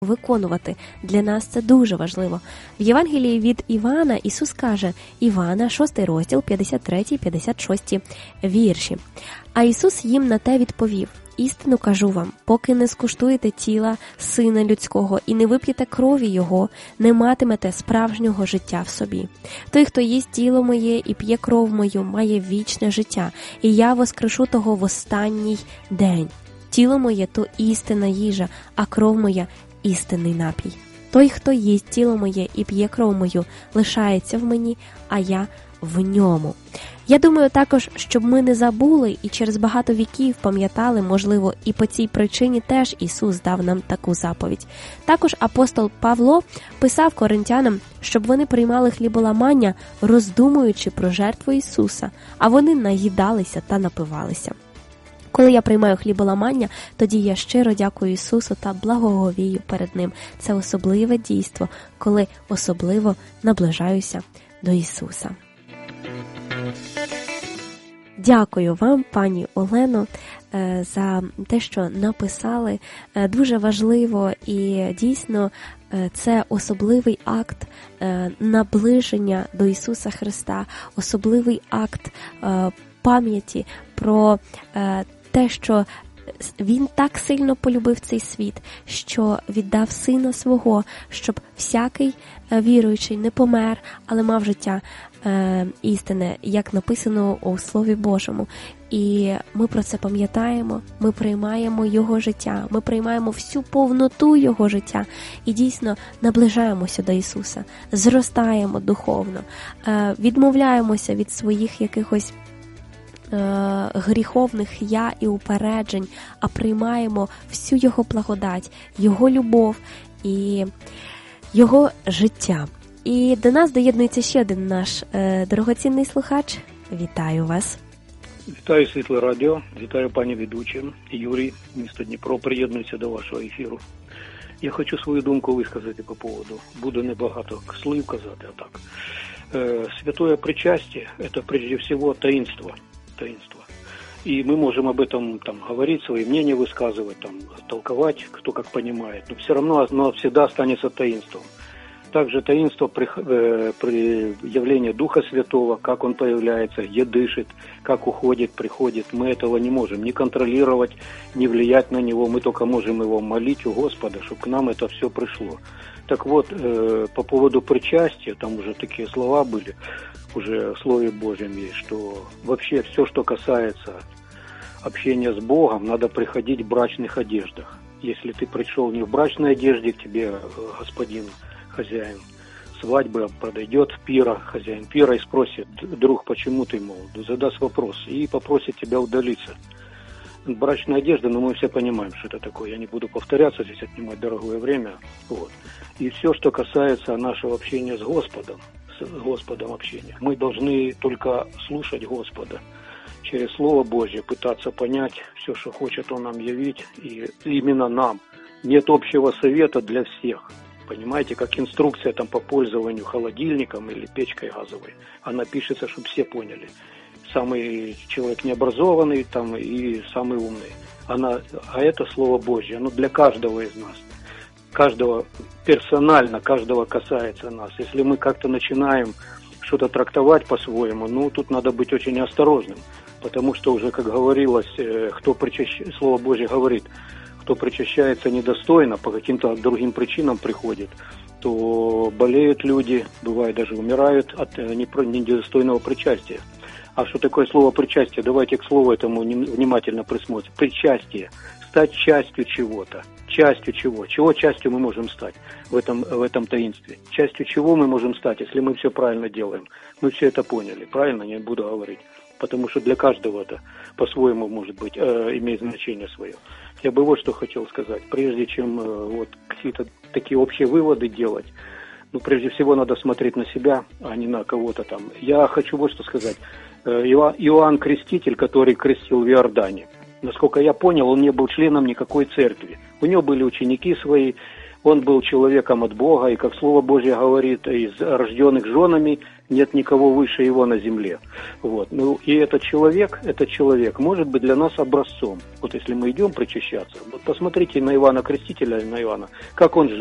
виконувати. Для нас це дуже важливо. В Євангелії від Івана Ісус каже, Івана, 6 розділ, 53-56 вірші. А Ісус їм на те відповів, істину кажу вам, поки не скуштуєте тіла Сина Людського і не вип'єте крові Його, не матимете справжнього життя в собі. Той, хто їсть тіло моє і п'є кров мою, має вічне життя, і я воскрешу того в останній день. Тіло моє – то істинна їжа, а кров моя – істинний напій. Той, хто їсть тіло моє і п'є кров мою, лишається в мені, а я в ньому. Я думаю також, щоб ми не забули і через багато віків пам'ятали, можливо, і по цій причині теж Ісус дав нам таку заповідь. Також апостол Павло писав коринтянам, щоб вони приймали хліболамання, роздумуючи про жертву Ісуса, а вони наїдалися та напивалися. Коли я приймаю хліболамання, тоді я щиро дякую Ісусу та благоговію перед Ним. Це особливе дійство, коли особливо наближаюся до Ісуса. Дякую вам, пані Олено, за те, що написали. Дуже важливо і дійсно це особливий акт наближення до Ісуса Христа, особливий акт пам'яті про те, що Він так сильно полюбив цей світ, що віддав Сина Свого, щоб всякий віруючий не помер, але мав життя істинне, як написано у Слові Божому. І ми про це пам'ятаємо, ми приймаємо Його життя, ми приймаємо всю повноту Його життя і дійсно наближаємося до Ісуса, зростаємо духовно, відмовляємося від своїх якихось гріховних я і упереджень, а приймаємо всю Його благодать, Його любов і Його життя. І до нас доєднується ще один наш дорогоцінний слухач. Вітаю вас. Вітаю, Світле Радіо. Вітаю, пані ведуча. Юрій, місто Дніпро, приєднується до вашого ефіру. Я хочу свою думку висказати по поводу. Буду небагато слів казати, а так. Святое причастие – это прежде всего таинство. И мы можем об этом говорить, свои мнения высказывать, толковать, кто как понимает. Но все равно оно всегда останется таинством. Также таинство при явлении Духа Святого, как Он появляется, где дышит, как уходит, приходит. Мы этого не можем ни контролировать, ни влиять на Него. Мы только можем Его молить у Господа, чтобы к нам это все пришло. Так вот, по поводу причастия, там уже такие слова были, уже в Слове Божьем есть, что вообще все, что касается общения с Богом, надо приходить в брачных одеждах. Если ты пришел не в брачной одежде, к тебе господин, хозяин свадьбы подойдет, хозяин пира, и спросит: друг, почему ты, мол, задаст вопрос и попросит тебя удалиться. Брачная одежда, но мы все понимаем, что это такое. Я не буду повторяться, здесь отнимать дорогое время. Вот. И все, что касается нашего общения с Господом общения, мы должны только слушать Господа, через Слово Божье пытаться понять все, что хочет Он нам явить, и именно нам. Нет общего совета для всех. Понимаете, как инструкция по пользованию холодильником или печкой газовой. Она пишется, чтобы все поняли. Самый человек необразованный и самый умный. А это Слово Божье, оно для каждого из нас. Каждого персонально, каждого касается нас. Если мы как-то начинаем что-то трактовать по-своему, тут надо быть очень осторожным. Потому что уже, как говорилось, Слово Божье говорит, кто причащается недостойно, по каким-то другим причинам приходит, то болеют люди, бывает даже умирают от недостойного причастия. А что такое слово причастие? Давайте к слову этому внимательно присмотрим. Причастие. Стать частью чего-то. Частью чего? Чего частью мы можем стать в этом таинстве? Частью чего мы можем стать, если мы все правильно делаем? Мы все это поняли, правильно? Не буду говорить. Потому что для каждого это по-своему, может быть, имеет значение свое. Я бы вот что хотел сказать. Прежде чем какие-то такие общие выводы делать, прежде всего надо смотреть на себя, а не на кого-то там. Я хочу вот что сказать. Иоанн Креститель, который крестил в Иордане, насколько я понял, он не был членом никакой церкви. У него были ученики свои, он был человеком от Бога, и, как Слово Божье говорит, из рожденных женами нет никого выше его на земле. Вот. Ну, и этот человек может быть для нас образцом. Вот если мы идем причащаться, вот посмотрите на Ивана Крестителя, на Иоанна, как он